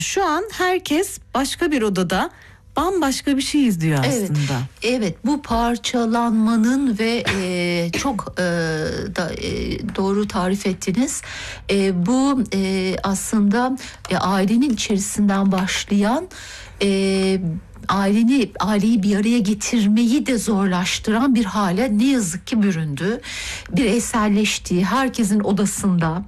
Şu an herkes başka bir odada bambaşka bir şey izliyor aslında. Evet, bu parçalanmanın ve çok doğru tarif ettiniz. Bu aslında ailenin içerisinden başlayan aileyi bir araya getirmeyi de zorlaştıran bir hale ne yazık ki büründü. Bireyselleştiği, herkesin odasında,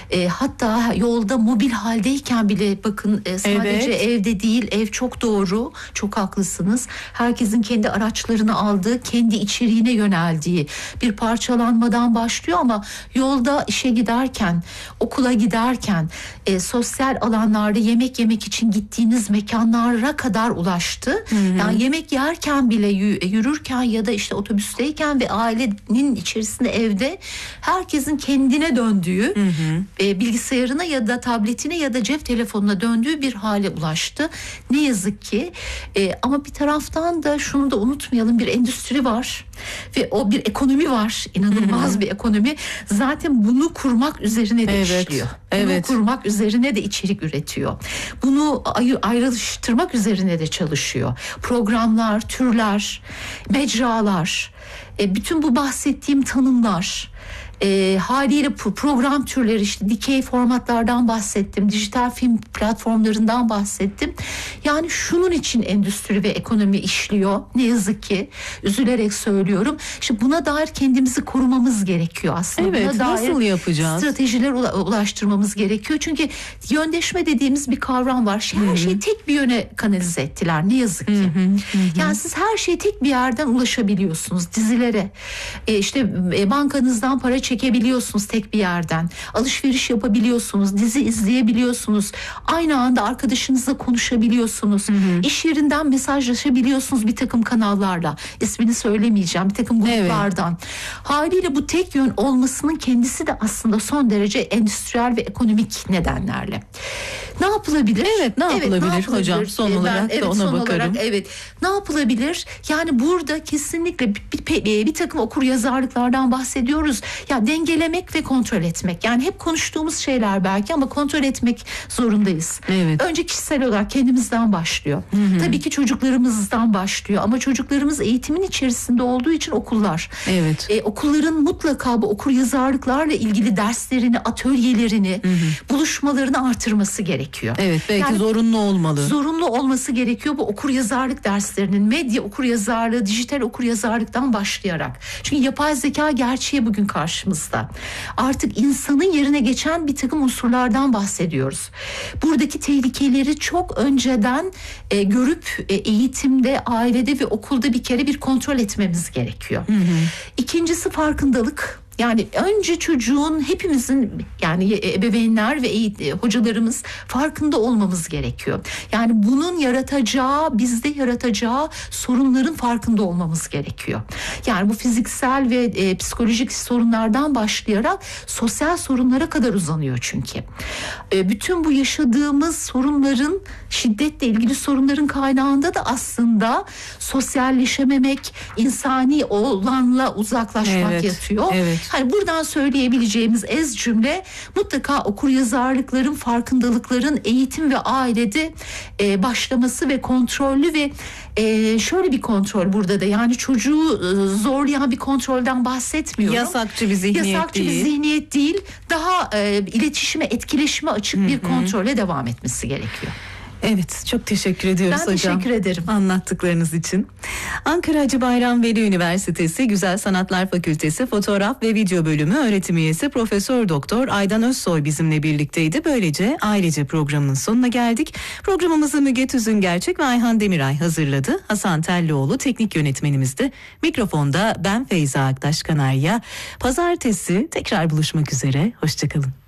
hatta yolda mobil haldeyken bile bakın sadece evde değil, ev çok doğru, çok haklısınız. Herkesin kendi araçlarını aldığı, kendi içeriğine yöneldiği bir parçalanmadan başlıyor ama yolda işe giderken, okula giderken, sosyal alanlarda yemek yemek için gittiğiniz mekanlara kadar ulaştı. Yani yemek yerken bile, yürürken ya da işte otobüsteyken ve ailenin içerisinde, evde herkesin kendine döndüğü, bilgisayarına ya da tabletine ya da cep telefonuna döndüğü bir hale ulaştı. Ne yazık ki. Ama bir taraftan da şunu da unutmayalım, bir endüstri var ve o bir ekonomi var. İnanılmaz bir ekonomi. Zaten bunu kurmak üzerine de işliyor. Bunu kurmak üzerine de içerik üretiyor. Bunu ayrıştırmak üzerine de çalışıyor. Programlar, türler, mecralar, bütün bu bahsettiğim tanımlar, haliyle program türleri, işte dikey formatlardan bahsettim, dijital film platformlarından bahsettim. Yani şunun için endüstri ve ekonomi işliyor. Ne yazık ki, üzülerek söylüyorum. İşte buna dair kendimizi korumamız gerekiyor aslında. Evet, buna dair nasıl yapacağız? Stratejiler ulaştırmamız gerekiyor. Çünkü yöndeşme dediğimiz bir kavram var. Her şeyi tek bir yöne kanalize ettiler. Ne yazık ki. Yani siz her şeye tek bir yerden ulaşabiliyorsunuz. Dizilere, işte bankanızdan para çekebiliyorsunuz tek bir yerden. Alışveriş yapabiliyorsunuz, dizi izleyebiliyorsunuz. Aynı anda arkadaşınızla konuşabiliyorsunuz. İş yerinden mesajlaşabiliyorsunuz bir takım kanallarla. İsmini söylemeyeceğim, bir takım gruplardan. Haliyle bu tek yön olmasının kendisi de aslında son derece endüstriyel ve ekonomik nedenlerle. Ne yapılabilir? Ne yapılabilir hocam? Son olarak da ona bakarım. Ne yapılabilir? Yani burada kesinlikle bir takım okuryazarlıklardan bahsediyoruz. Ya dengelemek ve kontrol etmek. Yani hep konuştuğumuz şeyler belki ama kontrol etmek zorundayız. Önce kişisel olarak kendimizden başlıyor. Tabii ki çocuklarımızdan başlıyor ama çocuklarımız eğitimin içerisinde olduğu için okullar. Okulların mutlaka bu okuryazarlıklarla ilgili derslerini, atölyelerini, buluşmalarını artırması gerekiyor. Belki yani, zorunlu olmalı. Zorunlu olması gerekiyor bu okuryazarlık derslerinin, medya okuryazarlığı, dijital okuryazarlıktan başlayarak. Çünkü yapay zeka gerçeği bugün karşımızda. Artık insanın yerine geçen bir takım unsurlardan bahsediyoruz. Buradaki tehlikeleri çok önceden görüp eğitimde, ailede ve okulda bir kere bir kontrol etmemiz gerekiyor. İkincisi farkındalık. Yani önce çocuğun, hepimizin, yani ebeveynler ve hocalarımız farkında olmamız gerekiyor. Yani bunun bizde yaratacağı sorunların farkında olmamız gerekiyor. Yani bu fiziksel ve psikolojik sorunlardan başlayarak sosyal sorunlara kadar uzanıyor çünkü. Bütün bu yaşadığımız sorunların, şiddetle ilgili sorunların kaynağında da aslında sosyalleşememek, insani olanla uzaklaşmak yatıyor. Hani buradan söyleyebileceğimiz ez cümle mutlaka okuryazarlıkların, farkındalıkların eğitim ve ailede başlaması ve kontrollü ve şöyle bir kontrol burada da, yani çocuğu zorlayan bir kontrolden bahsetmiyorum. Yasakçı bir zihniyet değil. Daha iletişime, etkileşime açık bir kontrole devam etmesi gerekiyor. Evet, çok teşekkür ediyoruz hocam. Ben teşekkür ederim. Anlattıklarınız için. Ankara Hacı Bayram Veli Üniversitesi Güzel Sanatlar Fakültesi Fotoğraf ve Video Bölümü öğretim üyesi Profesör Doktor Aydan Özsoy bizimle birlikteydi. Böylece ailece programının sonuna geldik. Programımızı Müge Tüzüngerçek ve Ayhan Demiray hazırladı. Hasan Tellioğlu teknik yönetmenimizdi. Mikrofonda ben Feyza Aktaş Kanarya. Pazartesi tekrar buluşmak üzere. Hoşçakalın.